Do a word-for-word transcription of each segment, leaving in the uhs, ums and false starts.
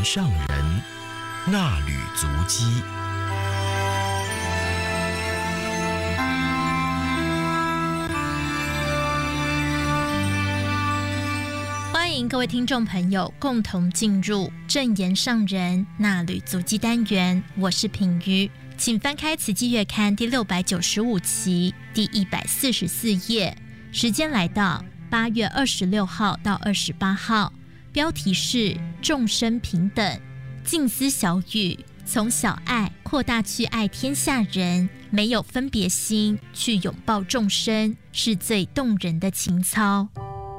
上人，那履足迹。 欢迎各位听众朋友共同进入正言上人那履足迹单元，我是品瑜，请翻开慈济月刊第六百九十五期第一百四十四页，时间来到八月二十六号到二十八号，标题是众生平等，静思小语，从小爱扩大去爱天下人，没有分别心，去拥抱众生，是最动人的情操。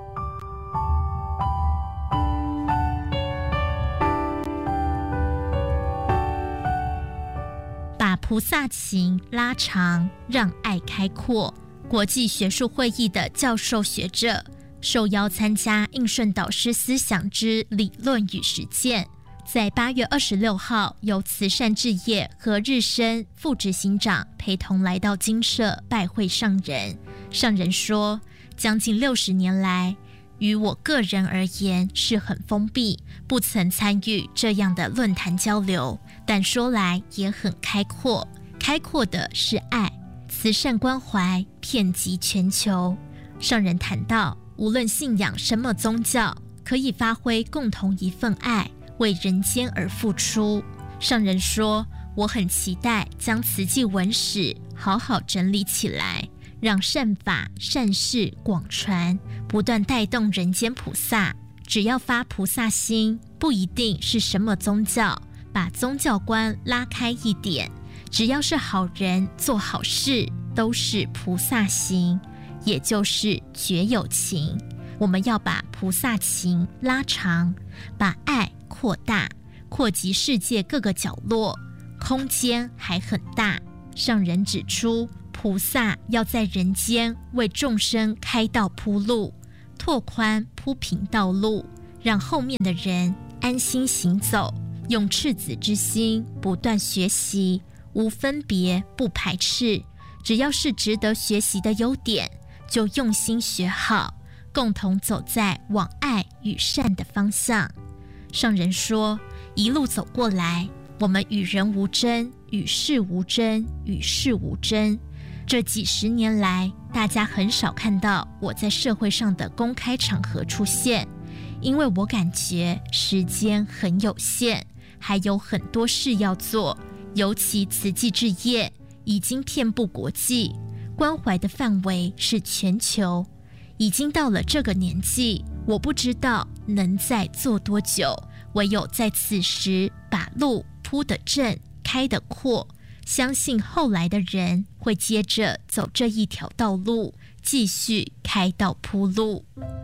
把菩萨情拉长，让爱开阔。国际学术会议的教授学者受邀参加应顺导师思想之理论与实践，在八月二十六号由慈善置业何日升副执行长陪同来到精舍拜会上人。上人说，将近六十年来，于我个人而言是很封闭，不曾参与这样的论坛交流，但说来也很开阔。开阔的是爱，慈善关怀遍及全球。上人谈到，无论信仰什么宗教，可以发挥共同一份爱，为人间而付出。上人说，我很期待将慈济文史好好整理起来，让善法善事广传，不断带动人间菩萨。只要发菩萨心，不一定是什么宗教，把宗教观拉开一点，只要是好人做好事，都是菩萨行，也就是觉有情。我们要把菩萨情拉长，把爱扩大，扩及世界各个角落，空间还很大。上人指出，菩萨要在人间为众生开道铺路，拓宽铺平道路，让后面的人安心行走，用赤子之心不断学习，无分别不排斥，只要是值得学习的优点，就用心学好，共同走在往爱与善的方向。上人说，一路走过来，我们与人无争，与事无争，与事无争。这几十年来，大家很少看到我在社会上的公开场合出现，因为我感觉时间很有限，还有很多事要做。尤其慈济置业已经遍布国际，关怀的范围是全球，已经到了这个年纪，我不知道能再做多久，唯有在此时把路铺得正，开得阔，相信后来的人会接着走这一条道路，继续开道铺路。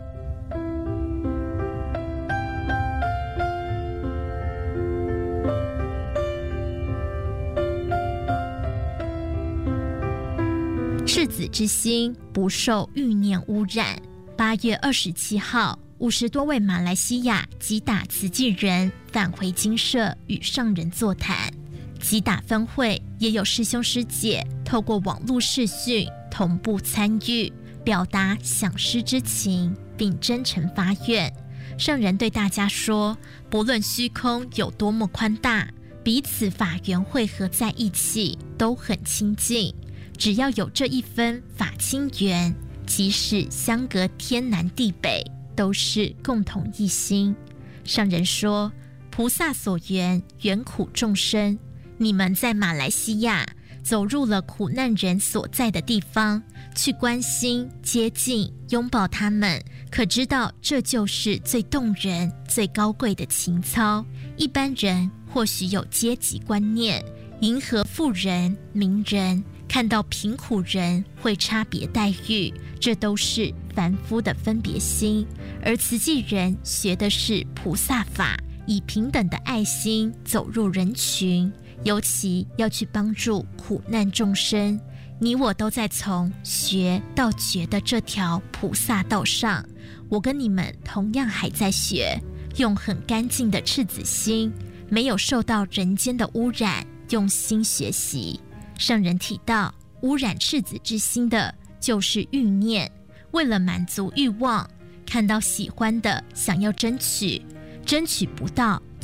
赤子之心不受欲念污染。八月二十七号，五十多位马来西亚吉打慈济人返回精舍与上人座谈。吉打分会也有师兄师姐透过网络视讯同步参与，表达想师之情，并真诚发愿。上人对大家说，不论虚空有多么宽大，彼此法缘汇合在一起都很亲近，只要有这一分法亲缘，即使相隔天南地北，都是共同一心。上人说，菩萨所缘，缘苦众生。你们在马来西亚走入了苦难人所在的地方，去关心、接近、拥抱他们，可知道这就是最动人、最高贵的情操。一般人或许有阶级观念，迎合富人、名人，看到贫苦人会差别待遇，这都是凡夫的分别心。而慈济人学的是菩萨法，以平等的爱心走入人群，尤其要去帮助苦难众生。你我都在从学到觉的这条菩萨道上，我跟你们同样还在学，用很干净的赤子心，没有受到人间的污染，用心学习。上人提到，污染赤子之心的就是欲念，为了满足欲望，看到喜欢的想要争取，争取不到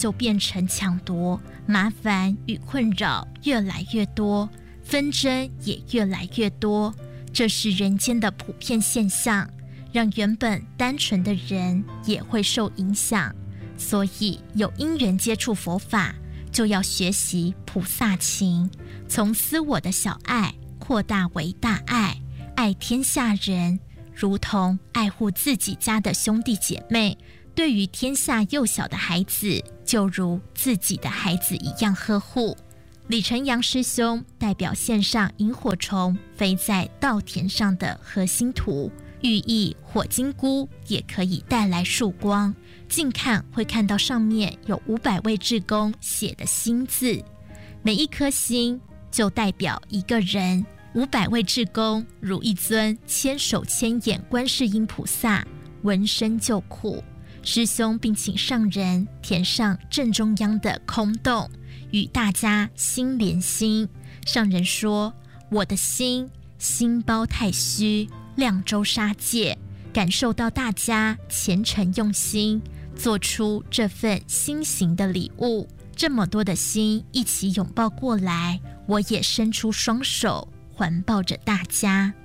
就变成抢夺，麻烦与困扰越来越多，纷争也越来越多。这是人间的普遍现象，让原本单纯的人也会受影响。所以有因缘接触佛法，就要学习菩萨情，从私我的小爱扩大为大爱，爱天下人，如同爱护自己家的兄弟姐妹，对于天下幼小的孩子，就如自己的孩子一样呵护。李成阳师兄代表线上萤火虫飞在稻田上的核心图，寓意火金菇也可以带来曙光。近看会看到上面有五百位志工写的心字，每一颗心就代表一个人，五百位志工如一尊千手千眼观世音菩萨，闻声救苦。师兄并请上人填上正中央的空洞，与大家心连心。上人说：我的心心包太虚，亮州沙界，感受到大家虔诚用心，做出这份心形的礼物。这么多的心一起拥抱过来，我也伸出双手环抱着大家。